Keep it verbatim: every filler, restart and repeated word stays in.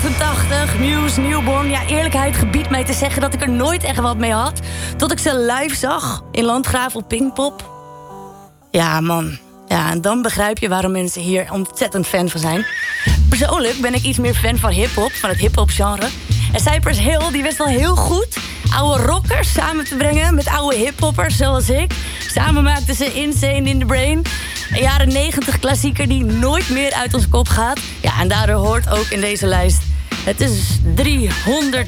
vijfentachtig, Muse, Newborn. Ja, eerlijkheid gebiedt mij te zeggen dat ik er nooit echt wat mee had. Tot ik ze live zag in Landgraaf op Pinkpop. Ja, man. Ja, en dan begrijp je waarom mensen hier ontzettend fan van zijn. Persoonlijk ben ik iets meer fan van hiphop, van het hiphop genre. En Cypress Hill, die wist wel heel goed oude rockers samen te brengen met oude hiphoppers zoals ik. Samen maakten ze Insane in the Brain. Een jaren negentig klassieker die nooit meer uit ons kop gaat. Ja, en daardoor hoort ook in deze lijst: het is driehonderd